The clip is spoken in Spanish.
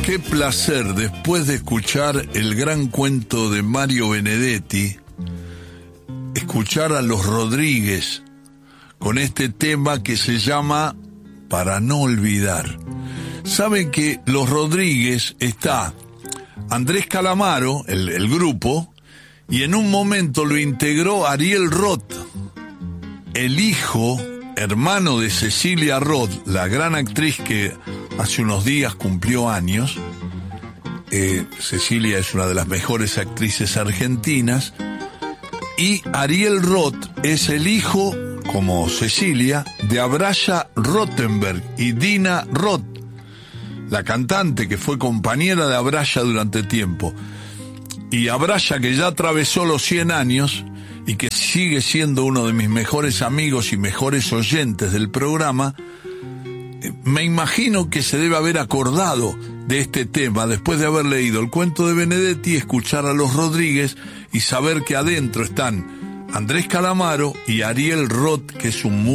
Qué placer, después de escuchar el gran cuento de Mario Benedetti, escuchar a Los Rodríguez con este tema que se llama Para no olvidar. Saben que Los Rodríguez está Andrés Calamaro, el grupo, y en un momento lo integró Ariel Roth, el hijo, hermano de Cecilia Roth, la gran actriz que hace unos días cumplió años. Cecilia es una de las mejores actrices argentinas, y Ariel Roth es el hijo, como Cecilia, de Abraya Rothenberg y Dina Roth, la cantante que fue compañera de Abraya durante tiempo. Y Abraya, que ya atravesó los 100 años y que sigue siendo uno de mis mejores amigos y mejores oyentes del programa, me imagino que se debe haber acordado de este tema después de haber leído el cuento de Benedetti, escuchar a Los Rodríguez y saber que adentro están Andrés Calamaro y Ariel Roth, que es un